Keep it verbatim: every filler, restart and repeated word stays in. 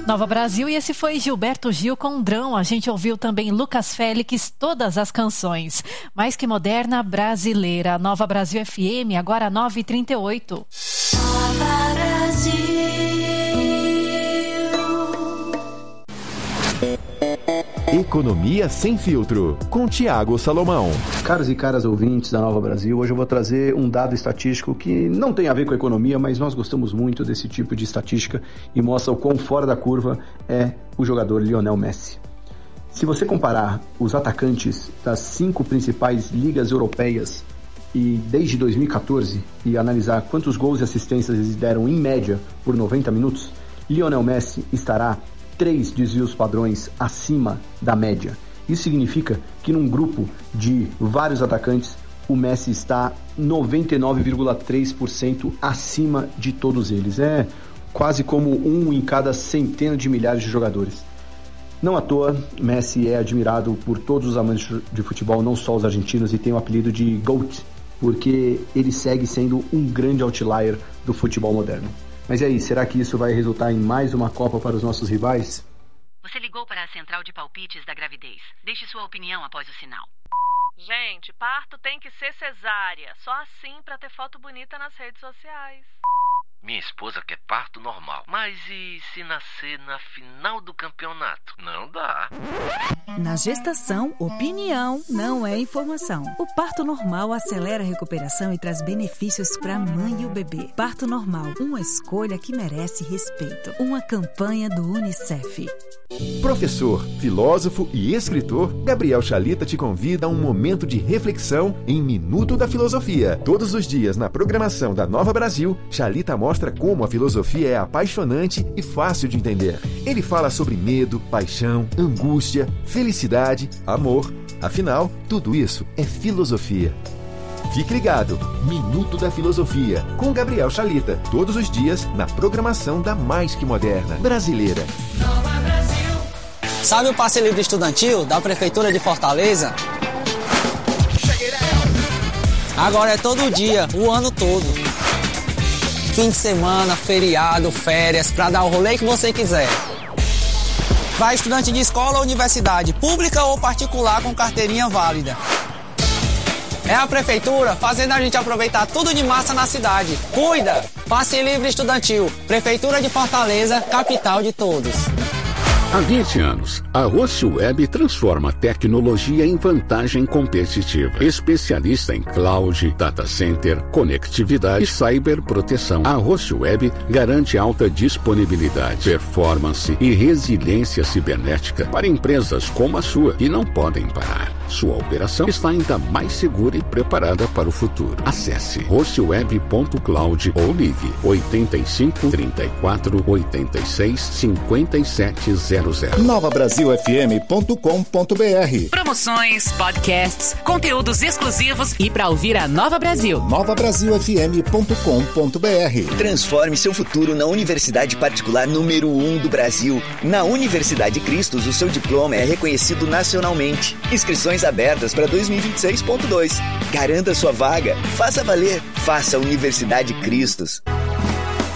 Nova Brasil, e esse foi Gilberto Gil com Drão. A gente ouviu também Lucas Félix, Todas as Canções. Mais que moderna, brasileira. Nova Brasil F M, agora nove e trinta e oito. Nova Brasil. Economia Sem Filtro, com Tiago Salomão. Caros e caras ouvintes da Nova Brasil, hoje eu vou trazer um dado estatístico que não tem a ver com a economia, mas nós gostamos muito desse tipo de estatística e mostra o quão fora da curva é o jogador Lionel Messi. Se você comparar os atacantes das cinco principais ligas europeias e desde dois mil e catorze e analisar quantos gols e assistências eles deram em média por noventa minutos, Lionel Messi estará três desvios padrões acima da média. Isso significa que num grupo de vários atacantes, o Messi está noventa e nove vírgula três por cento acima de todos eles. É quase como um em cada centena de milhares de jogadores. Não à toa, Messi é admirado por todos os amantes de futebol, não só os argentinos, e tem o apelido de GOAT, porque ele segue sendo um grande outlier do futebol moderno. Mas e aí, será que isso vai resultar em mais uma Copa para os nossos rivais? Você ligou para a central de palpites da gravidez. Deixe sua opinião após o sinal. Gente, parto tem que ser cesárea. Só assim para ter foto bonita nas redes sociais. Minha esposa quer parto normal. Mas e se nascer na final do campeonato? Não dá. Na gestação, opinião não é informação. O parto normal acelera a recuperação e traz benefícios para a mãe e o bebê. Parto normal, uma escolha que merece respeito. Uma campanha do Unicef. Professor, filósofo e escritor, Gabriel Chalita te convida a um momento de reflexão em Minuto da Filosofia. Todos os dias na programação da Nova Brasil, Chalita mostra como a filosofia é apaixonante e fácil de entender. Ele fala sobre medo, paixão, angústia, felicidade, amor. Afinal, tudo isso é filosofia. Fique ligado, Minuto da Filosofia, com Gabriel Chalita, todos os dias na programação da mais que moderna brasileira. Nova Brasil. Sabe o passe livre estudantil da Prefeitura de Fortaleza? Agora é todo dia, o ano todo. Fim de semana, feriado, férias, para dar o rolê que você quiser. Vai estudante de escola ou universidade, pública ou particular com carteirinha válida. É a Prefeitura fazendo a gente aproveitar tudo de massa na cidade. Cuida! Passe livre estudantil. Prefeitura de Fortaleza, capital de todos. Há vinte anos, a Rocio Web transforma a tecnologia em vantagem competitiva. Especialista em cloud, data center, conectividade e cyberproteção. A Rocio Web garante alta disponibilidade, performance e resiliência cibernética para empresas como a sua, que não podem parar. Sua operação está ainda mais segura e preparada para o futuro. Acesse rocioweb ponto cloud ou ligue oito cinco, três quatro, oito seis, cinco sete zero zero. nova brasil f m ponto com ponto b r. Promoções, podcasts, conteúdos exclusivos e para ouvir a Nova Brasil. nova brasil f m ponto com ponto b r. Transforme seu futuro na universidade particular número um do Brasil. Na Universidade Cristos, o seu diploma é reconhecido nacionalmente. Inscrições abertas para dois mil e vinte e seis ponto dois. Garanta sua vaga. Faça valer. Faça Universidade Cristos.